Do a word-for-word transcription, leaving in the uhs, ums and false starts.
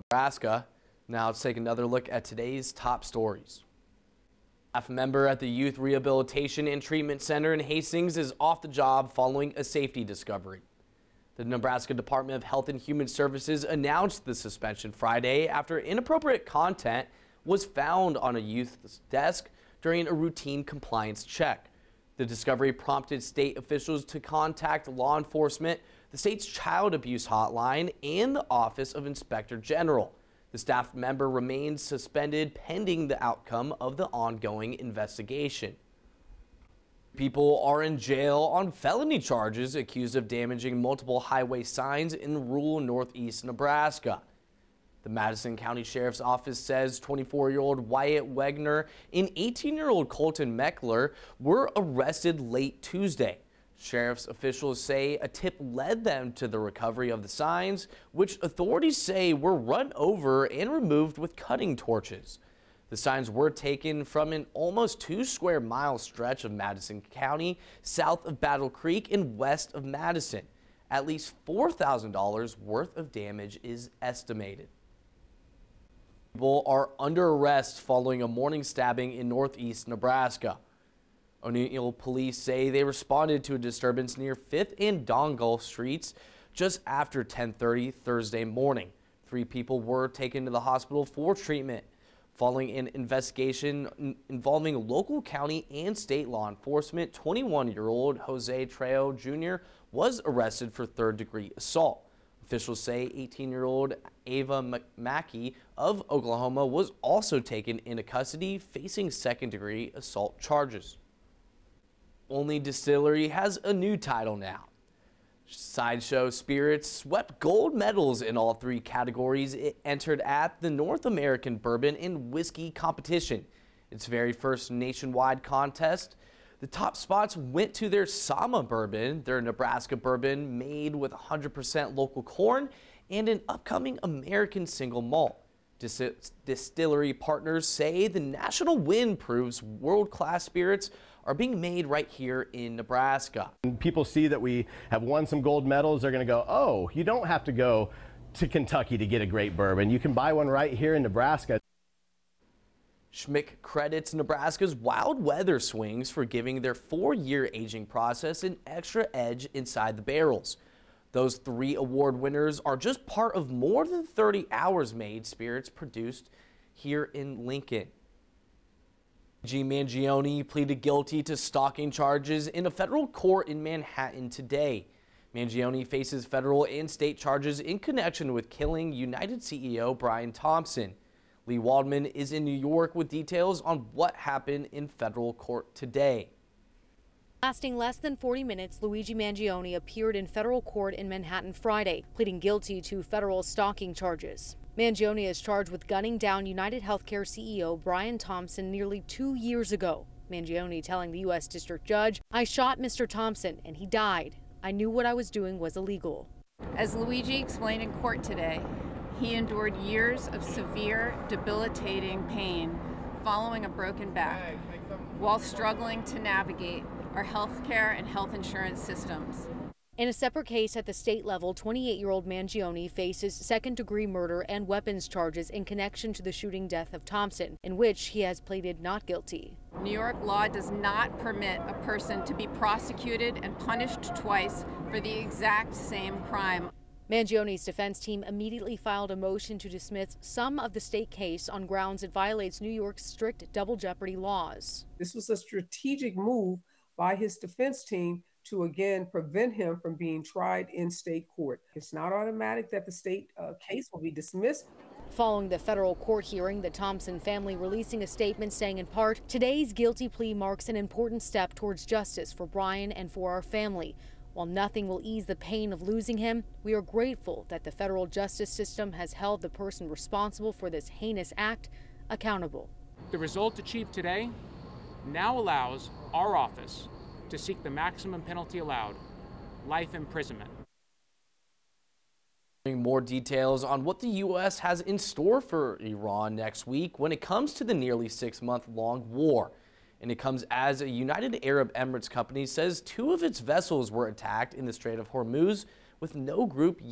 Nebraska. Now let's take another look at today's top stories. A staff member at the Youth Rehabilitation and Treatment Center in Hastings is off the job following a safety discovery. The Nebraska Department of Health and Human Services announced the suspension Friday after inappropriate content was found on a youth's desk during a routine compliance check. The discovery prompted state officials to contact law enforcement, the state's child abuse hotline, and the Office of Inspector General. The staff member remains suspended pending the outcome of the ongoing investigation. People are in jail on felony charges accused of damaging multiple highway signs in rural northeast Nebraska. The Madison County Sheriff's Office says twenty-four-year-old Wyatt Wegner and eighteen-year-old Colton Meckler were arrested late Tuesday. Sheriff's officials say a tip led them to the recovery of the signs, which authorities say were run over and removed with cutting torches. The signs were taken from an almost two square mile stretch of Madison County, south of Battle Creek and west of Madison. At least four thousand dollars worth of damage is estimated. People are under arrest following a morning stabbing in northeast Nebraska. O'Neill police say they responded to a disturbance near fifth and Dongle Streets just after ten thirty Thursday morning. Three people were taken to the hospital for treatment. Following an investigation involving local, county, and state law enforcement, twenty-one-year-old Jose Trejo Junior was arrested for third-degree assault. Officials say eighteen-year-old Ava Mackey of Oklahoma was also taken into custody, facing second-degree assault charges. Only Distillery has a new title now. Sideshow Spirits swept gold medals in all three categories it entered at the North American Bourbon and Whiskey Competition, its very first nationwide contest. The top spots went to their Sama Bourbon, their Nebraska bourbon made with one hundred percent local corn, and an upcoming American single malt. Dis Distillery partners say the national win proves world-class spirits are being made right here in Nebraska. When people see that we have won some gold medals, they're going to go, oh, you don't have to go to Kentucky to get a great bourbon. You can buy one right here in Nebraska. Schmick credits Nebraska's wild weather swings for giving their four-year aging process an extra edge inside the barrels. Those three award winners are just part of more than thirty hours-made spirits produced here in Lincoln. Luigi Mangione pleaded guilty to stalking charges in a federal court in Manhattan today. Mangione faces federal and state charges in connection with killing United C E O Brian Thompson. Lee Waldman is in New York with details on what happened in federal court today. Lasting less than forty minutes, Luigi Mangione appeared in federal court in Manhattan Friday, pleading guilty to federal stalking charges. Mangione is charged with gunning down United Healthcare C E O Brian Thompson nearly two years ago. Mangione telling the U S District Judge, "I shot Mister Thompson and he died. I knew what I was doing was illegal." As Luigi explained in court today, he endured years of severe, debilitating pain following a broken back while struggling to navigate our healthcare and health insurance systems. In a separate case at the state level, twenty-eight-year-old Mangione faces second-degree murder and weapons charges in connection to the shooting death of Thompson, in which he has pleaded not guilty. New York law does not permit a person to be prosecuted and punished twice for the exact same crime. Mangione's defense team immediately filed a motion to dismiss some of the state case on grounds it violates New York's strict double jeopardy laws. This was a strategic move by his defense team to again prevent him from being tried in state court. It's not automatic that the state uh, case will be dismissed. Following the federal court hearing, the Thompson family releasing a statement saying in part, "Today's guilty plea marks an important step towards justice for Brian and for our family. While nothing will ease the pain of losing him, we are grateful that the federal justice system has held the person responsible for this heinous act accountable." The result achieved today now allows our office to seek the maximum penalty allowed, life imprisonment. More details on what the U S has in store for Iran next week when it comes to the nearly six-month-long war. And it comes as a United Arab Emirates company says two of its vessels were attacked in the Strait of Hormuz with no group